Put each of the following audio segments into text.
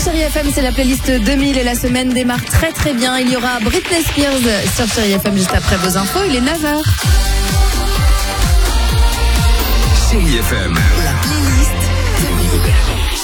Chérie FM, c'est la playlist 2000 et la semaine démarre très très bien. Il y aura Britney Spears sur Chérie FM juste après vos infos. Il est 9h. Chérie FM. La playlist 2000.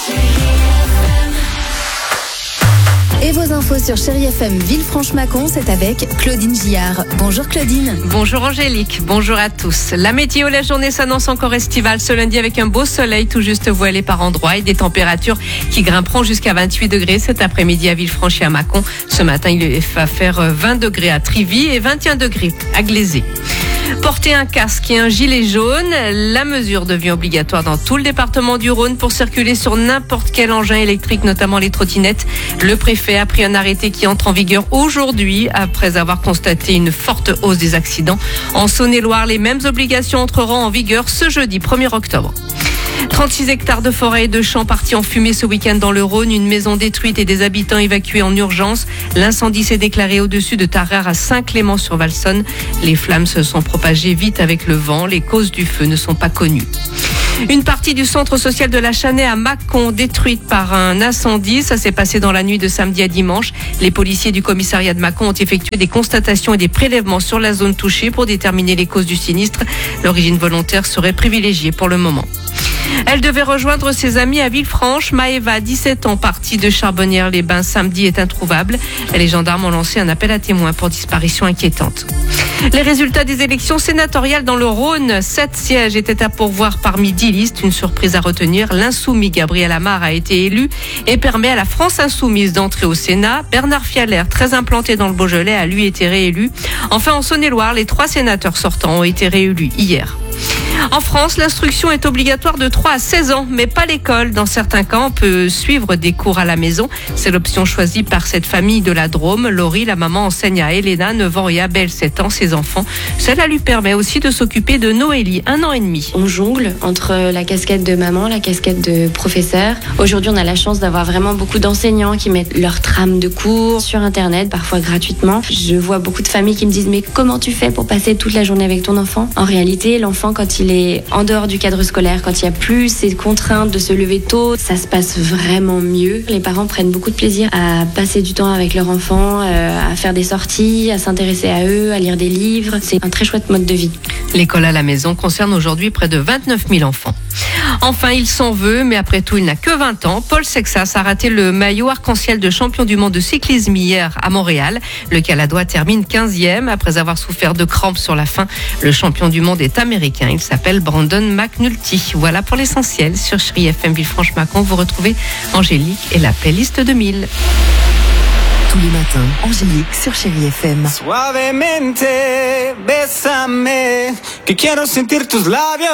Et vos infos sur Chérie FM Villefranche-Mâcon, c'est avec Claudine Gillard. Bonjour Claudine. Bonjour Angélique, bonjour à tous. La météo, la journée s'annonce encore estivale ce lundi avec un beau soleil tout juste voilé par endroits et des températures qui grimperont jusqu'à 28 degrés cet après-midi à Villefranche et à Mâcon. Ce matin, il va faire 20 degrés à Trivy et 21 degrés à Glazé. Porter un casque et un gilet jaune, la mesure devient obligatoire dans tout le département du Rhône pour circuler sur n'importe quel engin électrique, notamment les trottinettes. Le préfet a pris un arrêté qui entre en vigueur aujourd'hui après avoir constaté une forte hausse des accidents. En Saône-et-Loire, les mêmes obligations entreront en vigueur ce jeudi 1er octobre. 36 hectares de forêt et de champs partis en fumée ce week-end dans le Rhône. Une maison détruite et des habitants évacués en urgence. L'incendie s'est déclaré au-dessus de Tarare à Saint-Clément-sur-Valsonne. Les flammes se sont propagées vite avec le vent. Les causes du feu ne sont pas connues. Une partie du centre social de la Chanay à Mâcon détruite par un incendie. Ça s'est passé dans la nuit de samedi à dimanche. Les policiers du commissariat de Mâcon ont effectué des constatations et des prélèvements sur la zone touchée pour déterminer les causes du sinistre. L'origine volontaire serait privilégiée pour le moment. Elle devait rejoindre ses amis à Villefranche. Maëva, 17 ans, partie de Charbonnières-les-Bains samedi, est introuvable. Les gendarmes ont lancé un appel à témoins pour disparition inquiétante. Les résultats des élections sénatoriales dans le Rhône. 7 sièges étaient à pourvoir parmi 10 listes. Une surprise à retenir. L'insoumis Gabriel Amar a été élu et permet à la France insoumise d'entrer au Sénat. Bernard Fialaire, très implanté dans le Beaujolais, a lui été réélu. Enfin, en Saône-et-Loire, les 3 sénateurs sortants ont été réélus hier. En France, l'instruction est obligatoire de 3 à 16 ans, mais pas l'école. Dans certains cas, on peut suivre des cours à la maison. C'est l'option choisie par cette famille de la Drôme. Laurie, la maman, enseigne à Elena, 9 ans, et Abel, 7 ans, ses enfants. Cela lui permet aussi de s'occuper de Noélie, 1 an et demi. On jongle entre la casquette de maman, la casquette de professeur. Aujourd'hui, on a la chance d'avoir vraiment beaucoup d'enseignants qui mettent leur trame de cours sur Internet, parfois gratuitement. Je vois beaucoup de familles qui me disent « Mais comment tu fais pour passer toute la journée avec ton enfant ?» En réalité, l'enfant, quand il est en dehors du cadre scolaire, quand il n'y a plus ces contraintes de se lever tôt, ça se passe vraiment mieux. Les parents prennent beaucoup de plaisir à passer du temps avec leur enfant, à faire des sorties, à s'intéresser à eux, à lire des livres. C'est un très chouette mode de vie. L'école à la maison concerne aujourd'hui près de 29 000 enfants. Enfin, il s'en veut, mais après tout, il n'a que 20 ans. Paul Sexas a raté le maillot arc-en-ciel de champion du monde de cyclisme hier à Montréal. Le Caladois termine 15e après avoir souffert de crampes sur la fin. Le champion du monde est américain. Il s'appelle Brandon McNulty. Voilà pour l'essentiel. Sur Chérie FM Villefranche-Mâcon, vous retrouvez Angélique et la playlist 2000. Tous les matins, Angélique sur Chérie FM. Suavemente, bésame, que quiero sentir tus labios.